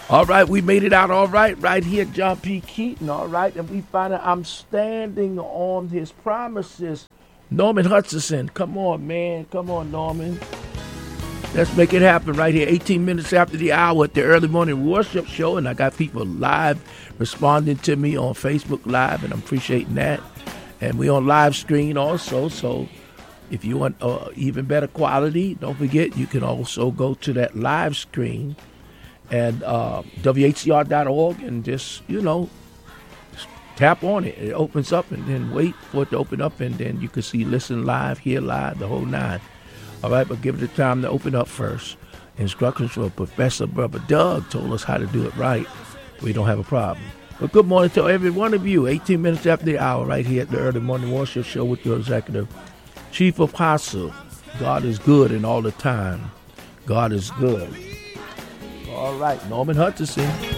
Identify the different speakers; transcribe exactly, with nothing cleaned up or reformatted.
Speaker 1: All right, we made it out all right, right here, John P. Keaton, all right, and we find out I'm standing on his promises. Norman Hutchinson, come on, man, come on, Norman. Let's make it happen right here, eighteen minutes after the hour at the Early Morning Worship Show, and I got people live responding to me on Facebook Live, and I'm appreciating that. And we on live screen also, so if you want uh, even better quality, don't forget you can also go to that live screen and uh, W H C R dot org and just, you know, just tap on it. It opens up and then wait for it to open up, and then you can see, listen live, hear live, the whole nine. All right, but give it the time to open up first. Instructions from Professor Brother Doug told us how to do it right. We don't have a problem. But good morning to every one of you. eighteen minutes after the hour right here at the Early Morning Worship Show with your executive chief apostle. God is good and all the time. God is good. All right, Norman Hutchinson.